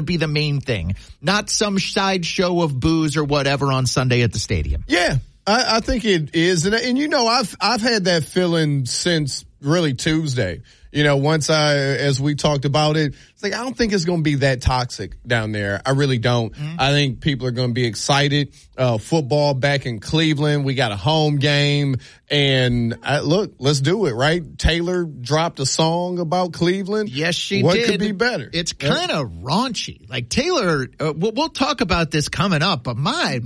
be the main thing, not some sideshow of booze or whatever on Sunday at the stadium. Yeah, I think it is. And you know, I've had that feeling since really Tuesday. You know, as we talked about it, it's like, I don't think it's going to be that toxic down there. I really don't. Mm-hmm. I think people are going to be excited. Football back in Cleveland. We got a home game. And look, let's do it, right? Taylor dropped a song about Cleveland. Yes, she did. What could be better? It's kind of raunchy. Like Taylor, we'll talk about this coming up, but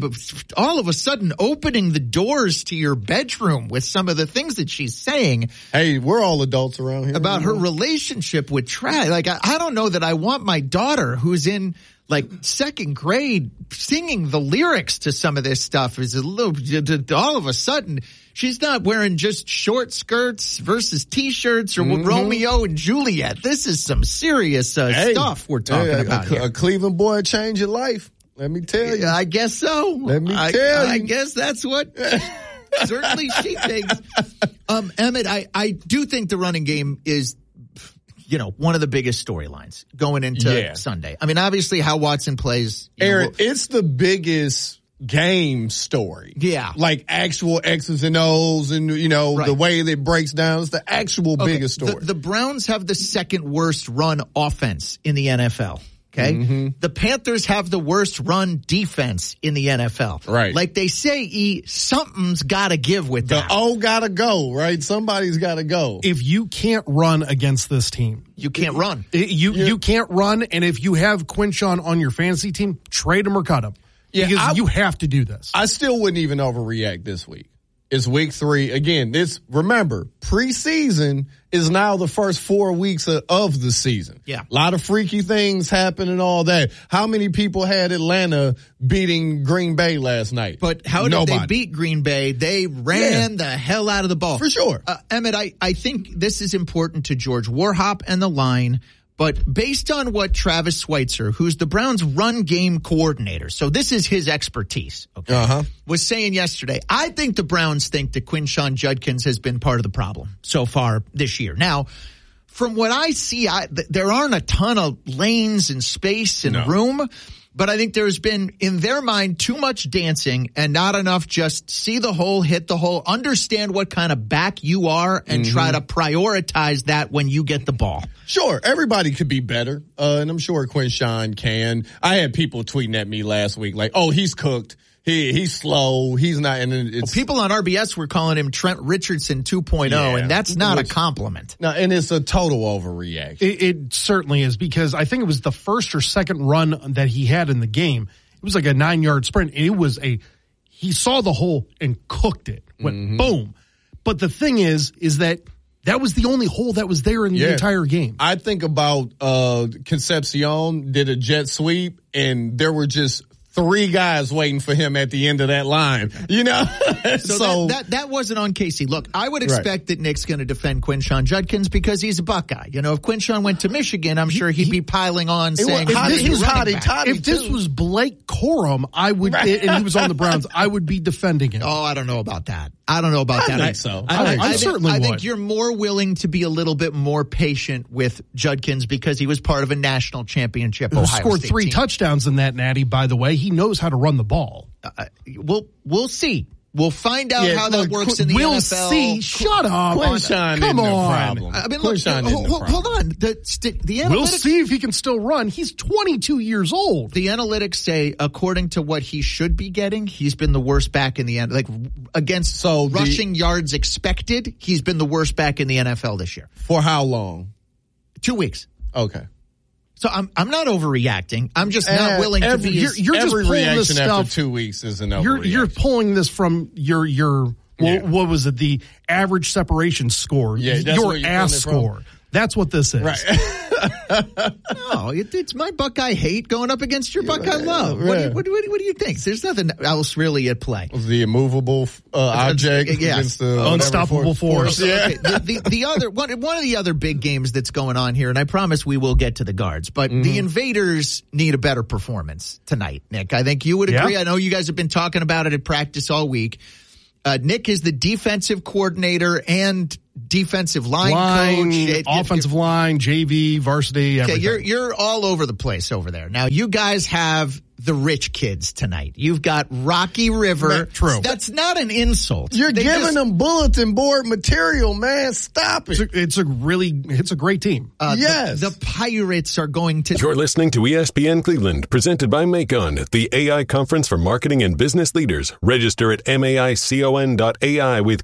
all of a sudden opening the doors to your bedroom with some of the things that she's saying. Hey, we're all adults around here. About her relationship with Trav. Like, I don't know that I want my daughter, who's in like second grade, singing the lyrics to some of this stuff. Is a little, all of a sudden, she's not wearing just short skirts versus T-shirts or Romeo and Juliet. This is some serious stuff we're talking about here. A Cleveland boy change your life. Let me tell you. I guess so. Let me tell you. I guess that's what certainly she thinks. Emmett, I do think the running game is, you know, one of the biggest storylines going into Sunday. I mean, obviously how Watson plays. Aaron, it's the biggest game story. Yeah. Like actual X's and O's and, you know, the way that it breaks down. It's the actual biggest story. The Browns have the second worst run offense in the NFL. Okay. Mm-hmm. The Panthers have the worst run defense in the NFL. Right. Like they say, something's got to give with that. The O got to go, right? Somebody's got to go. If you can't run against this team, you can't run. You can't run. And if you have Quinshon on your fantasy team, trade him or cut him. Yeah, because you have to do this. I still wouldn't even overreact this week. It's week 3. Again, remember, preseason is now the first 4 weeks of the season. Yeah. A lot of freaky things happen and all that. How many people had Atlanta beating Green Bay last night? But how did they beat Green Bay? They ran the hell out of the ball. For sure. Emmett, I think this is important to George Warhop and the line. But based on what Travis Schweitzer, who's the Browns' run game coordinator, so this is his expertise, was saying yesterday, I think the Browns think that Quinshon Judkins has been part of the problem so far this year. Now, from what I see, there aren't a ton of lanes and space and room. But I think there's been, in their mind, too much dancing and not enough just see the hole, hit the hole, understand what kind of back you are, and try to prioritize that when you get the ball. Sure, everybody could be better, and I'm sure Quinshon can. I had people tweeting at me last week like, oh, he's cooked. He's slow. He's not. And people on RBS were calling him Trent Richardson 2.0, and that's not a compliment. No, and it's a total overreaction. It certainly is, because I think it was the first or second run that he had in the game. It was like a 9-yard sprint. And he saw the hole and cooked it. Went boom. But the thing is that was the only hole that was there in the entire game. I think about Concepcion did a jet sweep, and there were just 3 guys waiting for him at the end of that line, you know? So that wasn't on Casey. Look, I would expect that Nick's going to defend Quinshon Judkins because he's a Buckeye. You know, if Quinshon went to Michigan, I'm sure he'd be piling on saying, if this was Blake Corum, and he was on the Browns, I would be defending him. Oh, I don't know about that. I think so. I think you're more willing to be a little bit more patient with Judkins because he was part of a national championship. Ohio scored State 3 team. touchdowns in that, Natty, by the way. He knows how to run the ball. We'll see. We'll find out how that works in the NFL. We'll see. Shut up. Quinshon isn't the problem. I mean, look, hold on. The analytics, we'll see if he can still run. He's 22 years old. The analytics say, according to what he should be getting, he's been the worst back in the end. Like against rushing yards expected, he's been the worst back in the NFL this year. For how long? 2 weeks. Okay. So I'm not overreacting. I'm just not willing to be. You're just every pulling reaction this stuff, after 2 weeks is an overreaction. You're pulling this from your what was it? The average separation score. Your ass score. That's what this is. Right. No, it's my Buckeye hate going up against your Buckeye love. What do you think? There's nothing else really at play. The immovable object against the unstoppable force. Yeah. Okay. The other one of the other big games that's going on here, and I promise we will get to the guards, but the Invaders need a better performance tonight, Nick. I think you would agree. I know you guys have been talking about it at practice all week. Nick is the defensive coordinator and defensive line coach, offensive line, JV, varsity, everything. Okay, you're all over the place over there. Now, you guys have the rich kids tonight. You've got Rocky River. True. That's not an insult. You're giving them bulletin board material, man. Stop it. It's a great team. Yes. The Pirates are going to... You're listening to ESPN Cleveland, presented by Macon, the AI conference for marketing and business leaders. Register at maicon.ai with